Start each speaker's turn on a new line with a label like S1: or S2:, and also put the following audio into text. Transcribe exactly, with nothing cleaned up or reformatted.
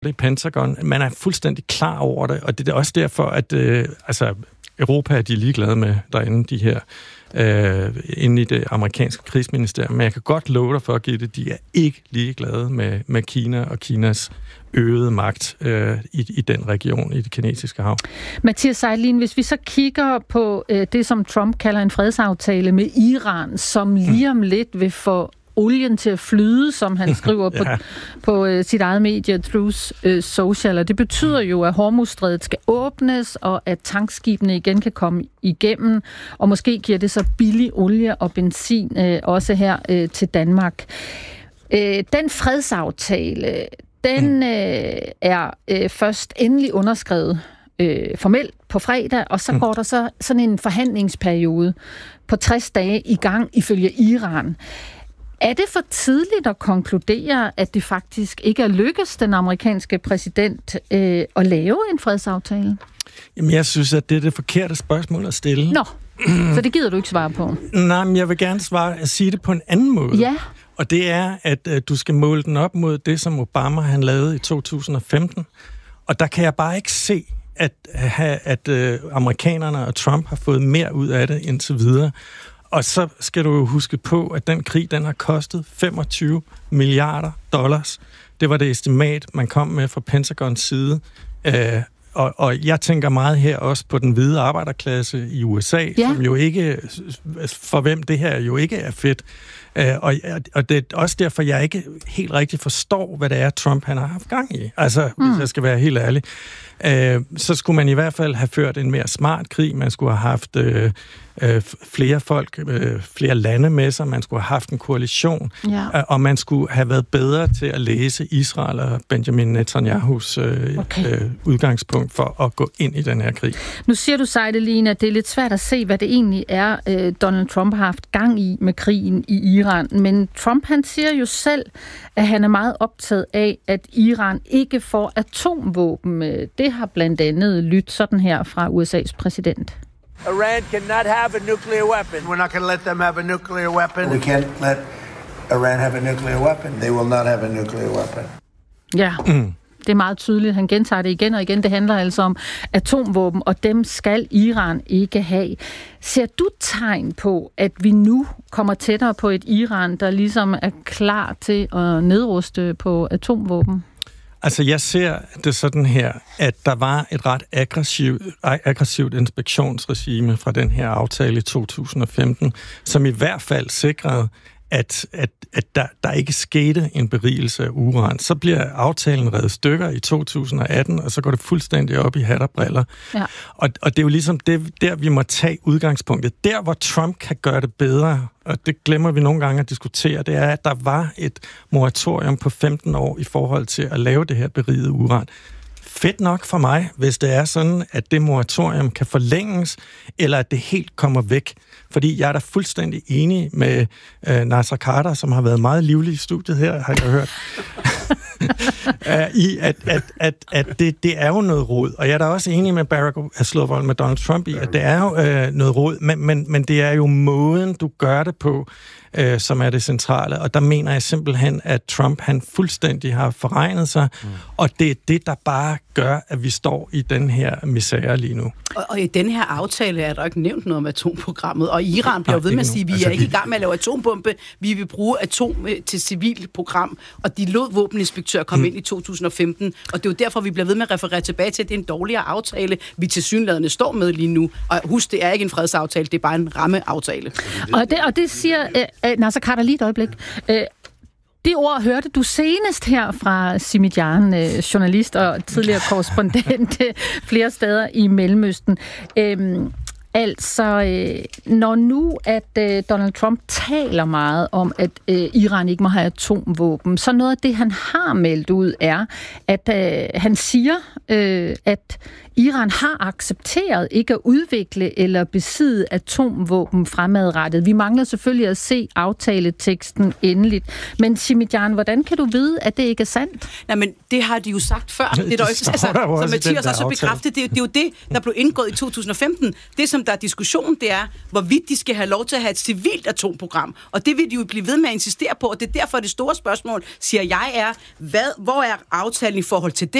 S1: i Pentagon. Man er fuldstændig klar over det, og det er også derfor, at øh, altså, Europa er de ligeglade med derinde, de her, øh, inde i det amerikanske krigsministerium. Men jeg kan godt love dig for at give det, de er ikke ligeglade med, med Kina og Kinas øgede magt øh, i, i den region, i det kinesiske hav.
S2: Mathias Seidelin, hvis vi så kigger på øh, det, som Trump kalder en fredsaftale med Iran, som lige om lidt vil få olien til at flyde, som han skriver på, ja. på uh, sit eget medie, Truth uh, Social. Og det betyder jo, at Hormuzstrædet skal åbnes, og at tankskibene igen kan komme igennem. Og måske giver det så billig olie og benzin uh, også her uh, til Danmark. Uh, den fredsaftale, den uh, er uh, først endelig underskrevet uh, formelt på fredag, og så går der så sådan en forhandlingsperiode på tres dage i gang ifølge Iran. Er det for tidligt at konkludere, at det faktisk ikke er lykkedes den amerikanske præsident øh, at lave en fredsaftale?
S1: Jamen, jeg synes, at det er det forkerte spørgsmål at stille.
S2: Nå, så det gider du ikke svare på?
S1: Nej, men jeg vil gerne svare at sige det på en anden måde.
S2: Ja.
S1: Og det er, at øh, du skal måle den op mod det, som Obama han lavede i to tusind og femten. Og der kan jeg bare ikke se, at, at, at øh, amerikanerne og Trump har fået mere ud af det indtil videre. Og så skal du jo huske på, at den krig, den har kostet femogtyve milliarder dollars. Det var det estimat, man kom med fra Pentagons side. Øh, og, og jeg tænker meget her også på den hvide arbejderklasse i U S A, ja. som jo ikke, for hvem det her jo ikke er fedt. Øh, og, og det er også derfor, jeg ikke helt rigtig forstår, hvad det er, Trump han har haft gang i. Altså, mm. hvis jeg skal være helt ærlig. Øh, så skulle man i hvert fald have ført en mere smart krig. Man skulle have haft øh, øh, flere folk, øh, flere lande med sig. Man skulle have haft en koalition. Ja. Øh, og man skulle have været bedre til at læse Israel og Benjamin Netanyahus øh, okay. øh, udgangspunkt for at gå ind i den her krig.
S2: Nu siger du, Seidelin, at det er lidt svært at se, hvad det egentlig er, øh, Donald Trump har haft gang i med krigen i Iran. Men Trump, han siger jo selv, at han er meget optaget af, at Iran ikke får atomvåben. Det har blandt andet lyttet sådan her fra U S A's præsident.
S3: Iran cannot have a nuclear weapon.
S4: We're not going to let them have a nuclear weapon.
S3: We can't let Iran have a nuclear weapon. They will not have a nuclear weapon.
S2: Ja, mm. det er meget tydeligt. Han gentager det igen og igen. Det handler altså om atomvåben, og dem skal Iran ikke have. Ser du tegn på, at vi nu kommer tættere på et Iran, der ligesom er klar til at nedruste på atomvåben?
S1: Altså, jeg ser det sådan her, at der var et ret aggressivt, aggressivt inspektionsregime fra den her aftale i to tusind og femten, som i hvert fald sikrede, at, at, at der, der ikke skete en berigelse af uran. Så bliver aftalen revet stykker i to tusind og atten, og så går det fuldstændig op i hat og briller. Ja. Og, og det er jo ligesom det, der, vi må tage udgangspunktet. Der, hvor Trump kan gøre det bedre, og det glemmer vi nogle gange at diskutere, det er, at der var et moratorium på femten år i forhold til at lave det her berigede uran. Fedt nok for mig, hvis det er sådan, at det moratorium kan forlænges, eller at det helt kommer væk. Fordi jeg er da fuldstændig enig med øh, Nasser Carter, som har været meget livlig i studiet her, har jeg hørt, i at, at, at, at det, det er jo noget rod. Og jeg er da også enig med Barack Obama, med Donald Trump i, at det er jo øh, noget rod, men, men, men det er jo måden, du gør det på, øh, som er det centrale. Og der mener jeg simpelthen, at Trump, han fuldstændig har forregnet sig, mm. og det er det, der bare gør, at vi står i den her misære lige nu.
S5: Og, og i den her aftale er der ikke nævnt noget om atomprogrammet, og Iran bliver ved med at sige, at vi altså, er ikke i gang med at lave atombombe, vi vil bruge atom til civilt program, og de lod våbeninspektør komme mm. ind i to tusind og femten, og det er jo derfor, vi bliver ved med at referere tilbage til, at det er en dårligere aftale, vi tilsyneladende står med lige nu. Og husk, det er ikke en fredsaftale, det er bare en rammeaftale.
S2: Og det, og det siger uh, Nasser Carter lige et øjeblik. Uh, Det ord hørte du senest her fra Simi Jan, øh, journalist og tidligere korrespondent flere steder i Mellemøsten. Øhm, altså, øh, når nu at øh, Donald Trump taler meget om, at øh, Iran ikke må have atomvåben, så noget af det, han har meldt ud, er, at øh, han siger, øh, at Iran har accepteret ikke at udvikle eller besidde atomvåben fremadrettet. Vi mangler selvfølgelig at se aftaleteksten endeligt. Men Simijan, hvordan kan du vide, at det ikke er sandt?
S5: Nej, men det har de jo sagt før. Det er der jo ikke, altså, som Mathias også bekræftet, det, det er jo det, der blev indgået i to tusind og femten. Det, som som der er diskussion, det er, hvorvidt de skal have lov til at have et civilt atomprogram. Og det vil de jo blive ved med at insistere på, og det er derfor det store spørgsmål, siger jeg, er, hvad, hvor er aftalen i forhold til det?